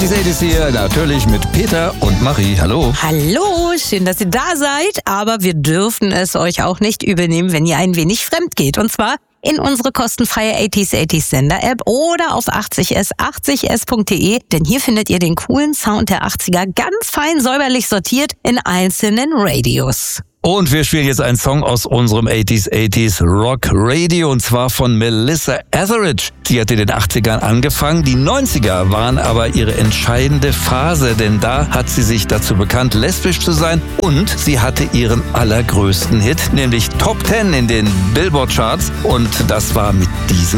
80s hier, natürlich mit Peter und Marie. Hallo. Hallo, schön, dass ihr da seid, aber wir dürfen es euch auch nicht übel nehmen, wenn ihr ein wenig fremd geht. Und zwar in unsere kostenfreie 80s Sender-App oder auf 80s.de, denn hier findet ihr den coolen Sound der 80er ganz fein säuberlich sortiert in einzelnen Radios. Und wir spielen jetzt einen Song aus unserem 80s Rock Radio, und zwar von Melissa Etheridge. Sie hat in den 80ern angefangen, die 90er waren aber ihre entscheidende Phase, denn da hat sie sich dazu bekannt, lesbisch zu sein, und sie hatte ihren allergrößten Hit, nämlich Top 10 in den Billboard-Charts, und das war mit diesem